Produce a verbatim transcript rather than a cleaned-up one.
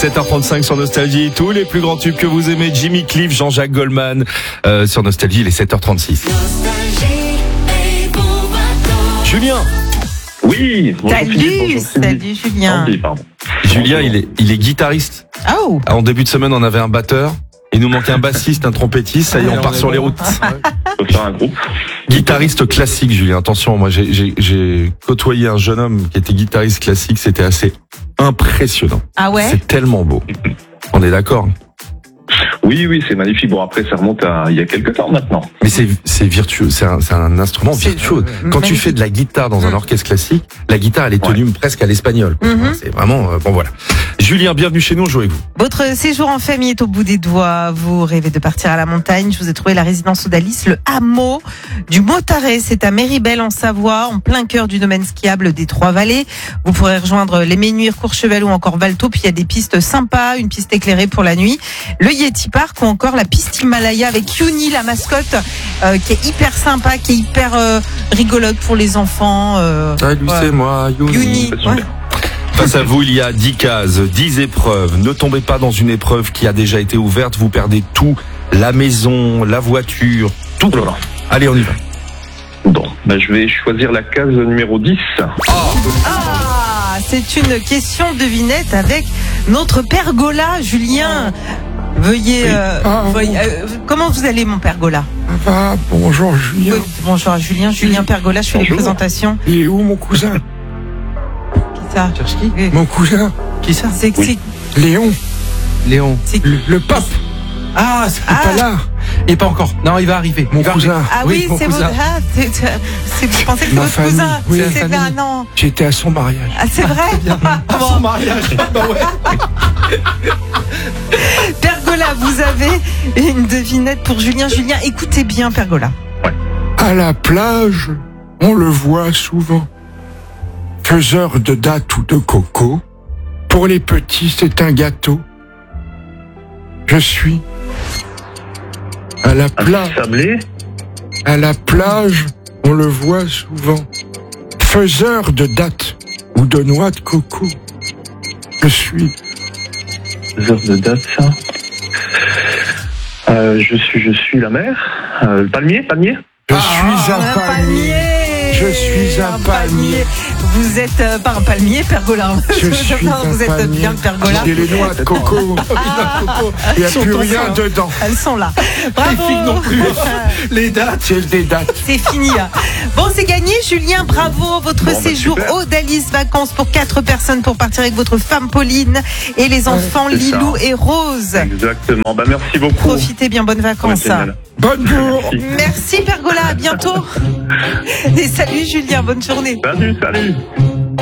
sept heures trente-cinq sur Nostalgie. Tous les plus grands tubes que vous aimez. Jimmy Cliff, Jean-Jacques Goldman. Euh, sur Nostalgie, il est sept heures trente-six. Julien. Oui. Salut, salut Julien. Julien, il est, il est guitariste. Oh. En début de semaine, on avait un batteur. Il nous manquait un bassiste, un trompettiste. Ça y est, on part sur les routes. On peut faire un groupe. Guitariste classique, Julien. Attention, moi, j'ai, j'ai, j'ai côtoyé un jeune homme qui était guitariste classique. C'était assez impressionnant. Ah ouais? C'est tellement beau. On est d'accord? Oui, oui, c'est magnifique. Bon, après, ça remonte à il y a quelques temps maintenant. Mais c'est, c'est virtueux. C'est un, c'est un instrument C'est, virtueux. euh, Quand magnifique. tu fais de la guitare dans un Mm. orchestre classique, la guitare, elle est tenue presque à l'espagnol. quoi. Mhm. C'est vraiment, euh, bon voilà. Julien, bienvenue chez nous. Jouez avec vous. Votre séjour en famille est au bout des doigts. Vous rêvez de partir à la montagne. Je vous ai trouvé la résidence Odalis, le hameau du Motaret. C'est à Méribel en Savoie, en plein cœur du domaine skiable des Trois-Vallées. Vous pourrez rejoindre les Ménuires, Courchevel ou encore Valto. Puis il y a des pistes sympas, une piste éclairée pour la nuit, le Yeti Park ou encore la piste Himalaya avec Yuni, la mascotte, euh, qui est hyper sympa, qui est hyper euh, rigolote pour les enfants. Euh, Salut, ouais. c'est moi, Yuni. Yuni. Ouais. Face à vous, il y a dix cases, dix épreuves. Ne tombez pas dans une épreuve qui a déjà été ouverte. Vous perdez tout. La maison, la voiture, tout. Oh là là. Allez, on y va. Bon, ben, je vais choisir la case numéro dix. Ah, c'est une question devinette avec notre pergola, Julien. Veuillez, euh, Ah, veuillez- euh, comment vous allez, mon pergola? Ah, bonjour Julien. Oui, bonjour Julien, Julien Pergola, je fais les Bonjour. présentations. Il est où mon cousin? Qui ça? Oui. Mon cousin Qui ça? C'est, Oui. c'est, Léon, Léon. c'est- le, le pape, Ah, c'est Ah. pas là. et pas encore. Non, il va arriver. Mon Il va cousin. arriver. Ah oui, mon c'est votre, cousin. ah, c'est, c'est, c'est- je pensais que c'était Ma votre famille, cousin. oui, c'est, la c'est, ah famille. non. J'étais à son mariage. Ah, c'est vrai? À son mariage. Bah ouais. Pergola, vous avez une devinette pour Julien. Julien, écoutez bien, Pergola. À la plage, on le voit souvent. Faiseur de dattes ou de coco. Pour les petits, c'est un gâteau. Je suis à la Un plage. sablé. À la plage, on le voit souvent. Faiseur de dattes ou de noix de coco. Je suis Deux heures de date, ça. Euh, je suis, je suis la mer. Euh, le palmier, palmier. Je suis un palmier. Je suis un palmier. Vous êtes euh, pas un palmier, Pergola. Je suis un Vous êtes palmier. bien le Pergola. J'ai les noix de coco. Il n'y a plus rien dedans. Elles sont là. Bravo. filles non plus. Les dates. C'est des dates. C'est fini. hein. Bon, c'est gagné, Julien. Bravo. Votre Bon, bah, séjour super. Odalis Vacances pour quatre personnes pour partir avec votre femme Pauline et les enfants c'est Lilou ça. et Rose. Exactement. Ben, merci beaucoup. Profitez bien. Bonnes Ouais, vacances. génial. Bonne bourre. Merci. Merci, Pergola. À bientôt. Et salut, Julien. Bonne journée. Salut, salut.